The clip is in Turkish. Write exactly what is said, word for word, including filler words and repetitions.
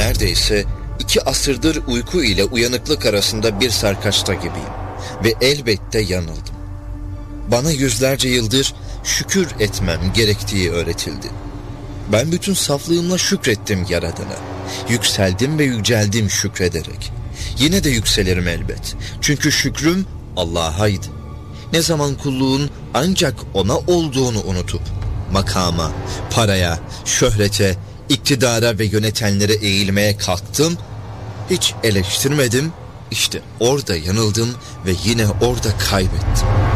neredeyse iki asırdır uyku ile uyanıklık arasında bir sarkaçta gibiyim ve elbette yanıldım. Bana yüzlerce yıldır şükür etmem gerektiği öğretildi. Ben bütün saflığımla şükrettim Yaradan'a. Yükseldim ve yüceldim şükrederek. Yine de yükselirim elbet. Çünkü şükrüm Allah'aydı. Ne zaman kulluğun ancak ona olduğunu unutup makama, paraya, şöhrete, iktidara ve yönetenlere eğilmeye kalktım, hiç eleştirmedim, işte orada yanıldım ve yine orada kaybettim.